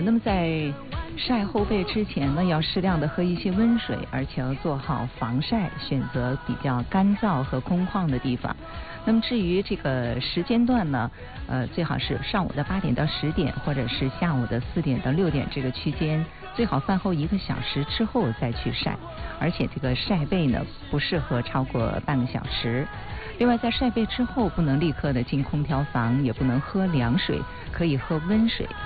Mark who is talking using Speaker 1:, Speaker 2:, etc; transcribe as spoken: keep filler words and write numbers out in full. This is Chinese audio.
Speaker 1: 那么在晒后背之前呢，要适量的喝一些温水，而且要做好防晒，选择比较干燥和空旷的地方。那么至于这个时间段呢，呃，最好是上午的八点到十点，或者是下午的四点到六点这个区间，最好饭后一个小时之后再去晒，而且这个晒背呢不适合超过半个小时。另外，在晒背之后不能立刻的进空调房，也不能喝凉水，可以喝温水，